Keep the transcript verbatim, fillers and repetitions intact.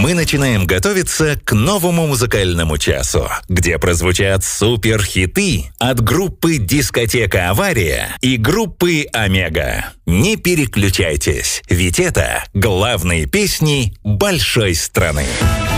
мы начинаем готовиться к новому музыкальному часу, где прозвучат суперхиты от группы «Дискотека Авария» и группы «Омега». Не переключайтесь, ведь это главные песни большой страны.